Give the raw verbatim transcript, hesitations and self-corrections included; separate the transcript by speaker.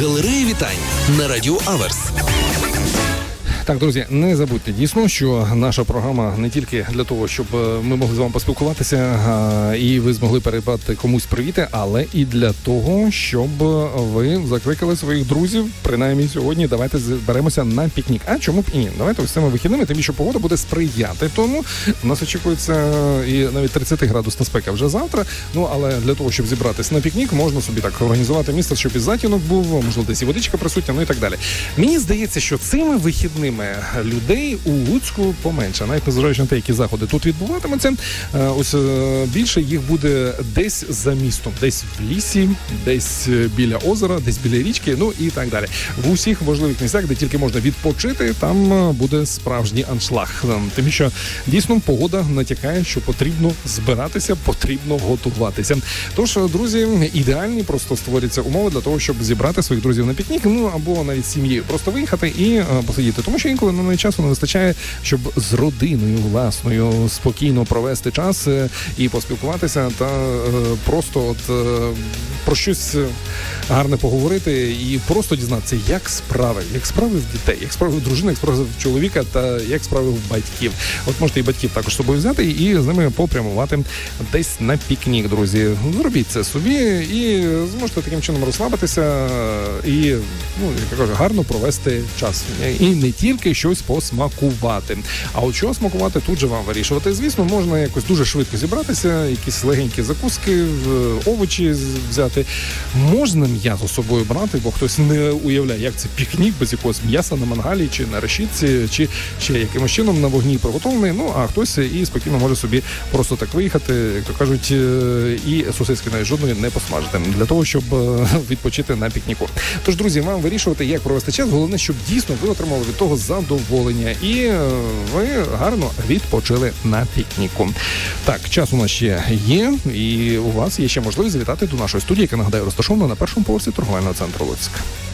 Speaker 1: Галерея вітань на Радіо Аверс.
Speaker 2: Так, друзі, не забудьте дійсно, що наша програма не тільки для того, щоб ми могли з вами поспілкуватися а, і ви змогли передати комусь привіти, але і для того, щоб ви закликали своїх друзів, принаймні сьогодні, давайте зберемося на пікнік. А чому б і ні? Давайте ось цими вихідними, тим більше погода буде сприяти тому. У нас очікується і навіть тридцятиградусна спека вже завтра, ну але для того, щоб зібратися на пікнік, можна собі так організувати місце, щоб і затінок був, можливо, десь і водичка присутня, ну і так далі. Мені здається, що цими вихідними людей у Луцьку поменше, навіть незважаючи на те, які заходи тут відбуватимуться. Ось більше їх буде десь за містом, десь в лісі, десь біля озера, десь біля річки, ну і так далі. В усіх можливих місцях, де тільки можна відпочити, там буде справжній аншлаг. Тим, що дійсно погода натякає, що потрібно збиратися, потрібно готуватися. Тож, друзі, ідеальні просто створюються умови для того, щоб зібрати своїх друзів на пікнік, ну або навіть сім'єю просто виїхати і посидіти. Тому що інколи на неї часу не вистачає, щоб з родиною власною спокійно провести час і поспілкуватися та е, просто от е, про щось гарне поговорити і просто дізнатися, як справи, як справи в дітей, як справи в дружини, як справи в чоловіка та як справи в батьків. От можете і батьків також з собою взяти і з ними попрямувати десь на пікнік, друзі. Зробіть це собі і зможете таким чином розслабитися і, ну, як я кажу, гарно провести час. І не тільки щось посмакувати. А от що смакувати, тут же вам вирішувати. Звісно, можна якось дуже швидко зібратися, якісь легенькі закуски, овочі взяти. Можна м'ясо з собою брати, бо хтось не уявляє, як це пікнік без якогось м'яса на мангалі, чи на решітці, чи ще якимось чином на вогні приготовлений. Ну, а хтось і спокійно може собі просто так виїхати, як то кажуть, і сосиски навіть жодної не посмажити, для того, щоб відпочити на пікніку. Тож, друзі, вам вирішувати, як провести час. Головне, щоб дійсно ви отримали від того задоволення і ви гарно відпочили на пікніку. Так, час у нас ще є, і у вас є ще можливість завітати до нашої студії, яка, нагадаю, розташована на першому поверсі торговельного центру Луцьк.